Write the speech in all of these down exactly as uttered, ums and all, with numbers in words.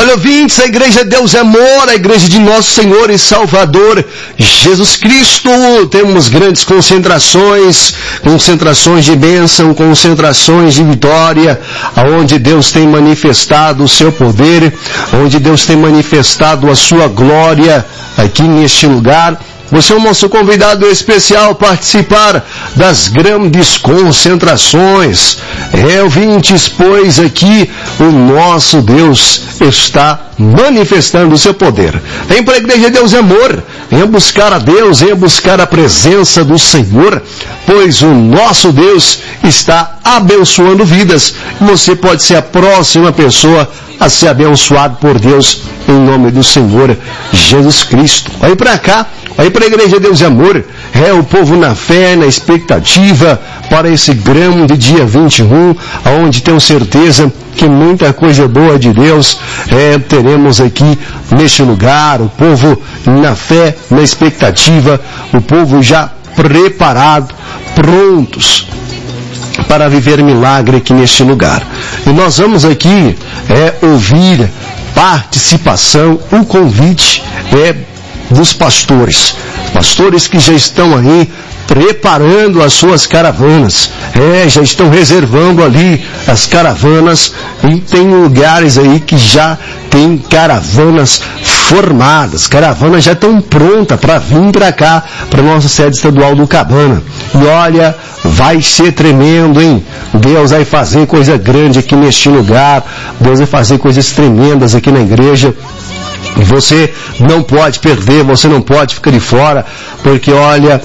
Olha, ouvintes, a Igreja Deus é Amor, a Igreja de Nosso Senhor e Salvador Jesus Cristo. Temos grandes concentrações, concentrações de bênção, concentrações de vitória, onde Deus tem manifestado o seu poder, onde Deus tem manifestado a sua glória aqui neste lugar. Você é o nosso convidado especial a participar das grandes concentrações. É, ouvintes, pois aqui o nosso Deus está manifestando o seu poder. Vem para a Igreja Deus é Amor, venha buscar a Deus, venha buscar a presença do Senhor, pois o nosso Deus está abençoando vidas. Você pode ser a próxima pessoa a ser abençoado por Deus, em nome do Senhor Jesus Cristo. Vai para cá, vai para a Igreja Deus é Amor, é o povo na fé, na expectativa para esse grande dia vinte e um, onde tenho certeza que muita coisa boa de Deus é, teremos aqui neste lugar, o povo na fé, na expectativa, o povo já preparado, prontos para viver milagre aqui neste lugar. E nós vamos aqui é, ouvir participação, o convite é dos pastores, pastores que já estão aí preparando as suas caravanas, é, já estão reservando ali as caravanas, e tem lugares aí que já tem caravanas formadas, caravanas já estão prontas para vir para cá, para a nossa sede estadual do Cabana. E olha, vai ser tremendo, hein? Deus vai fazer coisa grande aqui neste lugar, Deus vai fazer coisas tremendas aqui na igreja. E você não pode perder, você não pode ficar de fora, porque olha,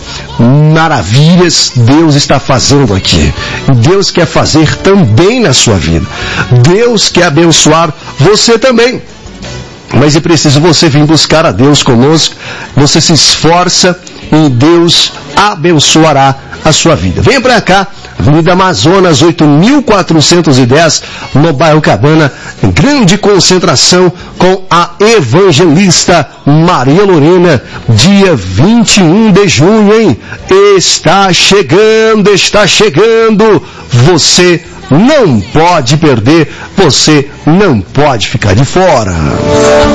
maravilhas Deus está fazendo aqui. Deus quer fazer também na sua vida. Deus quer abençoar você também. Mas é preciso você vir buscar a Deus conosco. Você se esforça e Deus abençoará a sua vida. Venha para cá, Avenida Amazonas, oito mil quatrocentos e dez, no bairro Cabana, grande concentração com a evangelista Maria Lorena, dia vinte e um de junho, hein? Está chegando, está chegando, você não pode perder, você não pode ficar de fora.